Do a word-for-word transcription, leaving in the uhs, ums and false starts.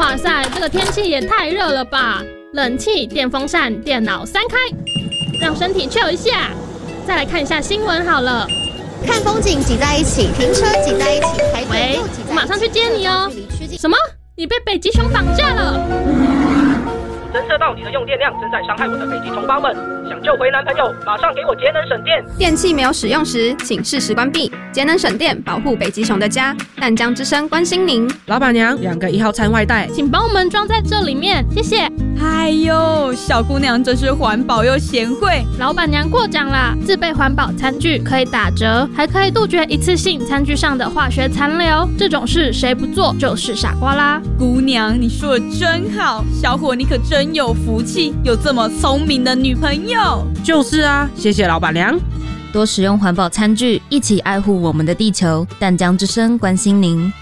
哇塞，这个天气也太热了吧！冷气、电风扇、电脑三开，让身体 chill 一下。再来看一下新闻好了。 看风景挤在一起，停车挤在一起，排队又挤在一起。 我马上去接你哦。什么？你被北极熊绑架了？ 侦测到你的用电量正在伤害我的北极同胞们，想救回男朋友，马上给我节能省电。 电器没有使用时，请适时关闭，节能省电，保护北极熊的家。淡江之声关心您。 老板娘，两个一号餐外带， 请帮我们装在这里面，谢谢。 哎呦，小姑娘真是环保又贤惠。 老板娘过奖啦，自备环保餐具可以打折，还可以杜绝一次性餐具上的化学残留。这种事谁不做就是傻瓜啦。 姑娘，你说的真好，小伙你可真有福气，有这么聪明的女朋友。 就是啊，谢谢老板娘。 多使用环保餐具，一起爱护我们的地球。淡江之声关心您。